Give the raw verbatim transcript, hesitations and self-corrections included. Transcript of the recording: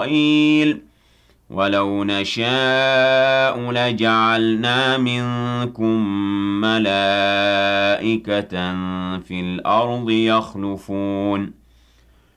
إسرائيل وَلَوْ نَشَاءُ لَجَعَلْنَا مِنكُم مَّلَائِكَةً فِي الْأَرْضِ يَخْلُفُونَ